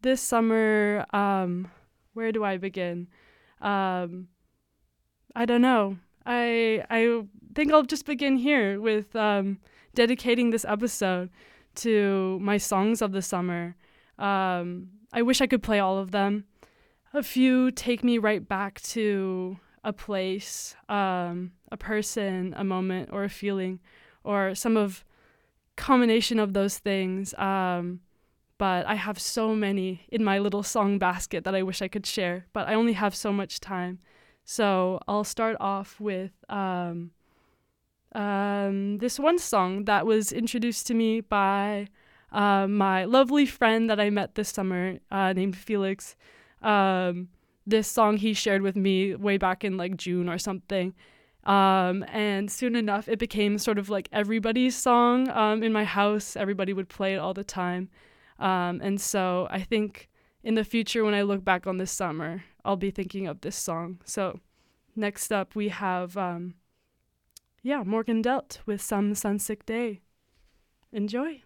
this summer, where do I begin? I don't know. I think I'll just begin here with dedicating this episode to my songs of the summer. I wish I could play all of them. A few take me right back to a place, a person, a moment, or a feeling, or some of combination of those things. But I have so many in my little song basket that I wish I could share, but I only have so much time. So I'll start off with this one song that was introduced to me by my lovely friend that I met this summer named Felix. This song he shared with me way back in like June or something. And soon enough, it became sort of like everybody's song in my house. Everybody would play it all the time. And so I think in the future, when I look back on this summer, I'll be thinking of this song. So next up, we have, Morgan Delt with Some Sunsick Day. Enjoy.